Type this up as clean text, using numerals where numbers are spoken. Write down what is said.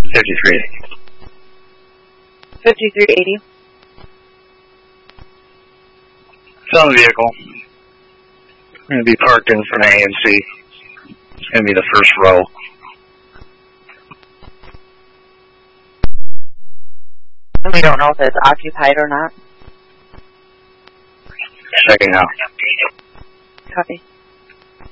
53. 5380. It's on the vehicle. I'm going to be parked in front of AMC. It's going to be the first row. And we don't know if it's occupied or not. Checking out. Copy.